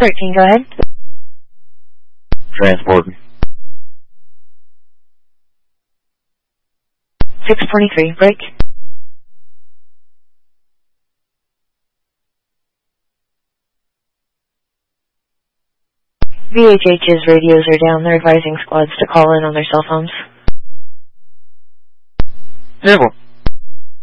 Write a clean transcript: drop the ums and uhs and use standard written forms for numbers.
can you go ahead? Transporting. 623, break. VHH's radios are down. They're advising squads to call in on their cell phones. Simple.